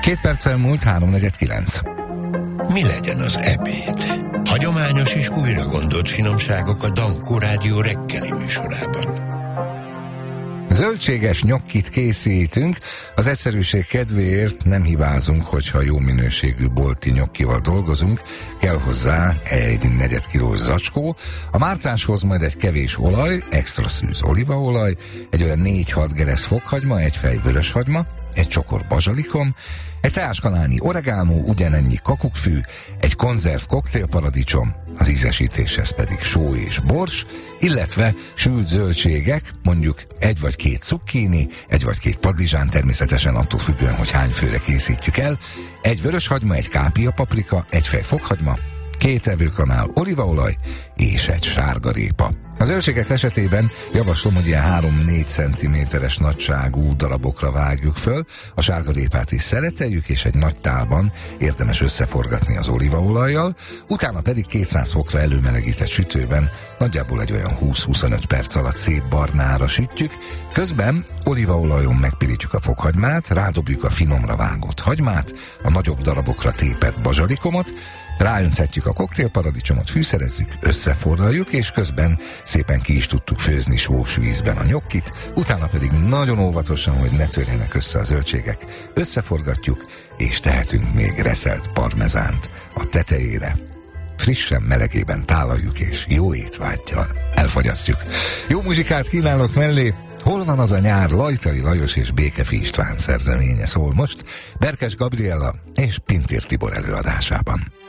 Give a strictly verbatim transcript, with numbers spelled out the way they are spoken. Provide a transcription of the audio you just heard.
Két perccel múlt háromnegyed kilenc. Mi legyen az ebéd? Hagyományos és újra gondolt finomságok a Dankó Rádió reggeli műsorában. Zöldséges nyokkit készítünk, az egyszerűség kedvéért nem hibázunk, hogyha jó minőségű bolti nyokkival dolgozunk, kell hozzá egy negyed kilós zacskó, a mártáshoz majd egy kevés olaj, extra szűz olívaolaj, egy olyan négy-hat geresz fokhagyma, egy fej vöröshagyma, egy csokor bazsalikom, egy teáskanálnyi oregánó, ugyanennyi kakukkfű, egy konzerv koktélparadicsom, az ízesítéshez pedig só és bors, illetve sült zöldségek, mondjuk egy vagy két cukkini, egy vagy két padlizsán, természetesen attól függően, hogy hány főre készítjük el, egy vöröshagyma, egy kápia paprika, egy fej fokhagyma, két evőkanál olívaolaj és egy sárgarépa. Az zöldségek esetében javaslom, hogy ilyen három-négy centiméteres nagyságú darabokra vágjuk föl, a sárgarépát is szereteljük, és egy nagy tálban érdemes összeforgatni az olívaolajjal, utána pedig kétszáz fokra előmelegített sütőben nagyjából egy olyan húsz-huszonöt perc alatt szép barnára sütjük, közben olívaolajon megpirítjuk a fokhagymát, rádobjuk a finomra vágott hagymát, a nagyobb darabokra tépett bazsalikomot, ráönthetjük a koktélparadicsomot, fűszerezzük, összeforraljuk, és közben szépen ki is tudtuk főzni sós vízben a nyokkit, utána pedig nagyon óvatosan, hogy ne törjenek össze a zöldségek, összeforgatjuk, és tehetünk még reszelt parmezánt a tetejére. Frissen melegében tálaljuk, és jó étvággyal elfogyasztjuk. Jó muzsikát kínálok mellé! Hol van az a nyár? Lajtai Lajos és Békefi István szerzeménye szól most Berkes Gabriella és Pintér Tibor előadásában.